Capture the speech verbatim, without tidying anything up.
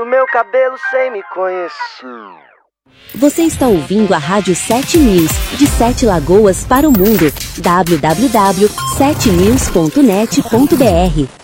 do meu cabelo sem me conhecer. Você está ouvindo a Rádio sete News, de Sete Lagoas para o mundo. w w w ponto sete news ponto net ponto b r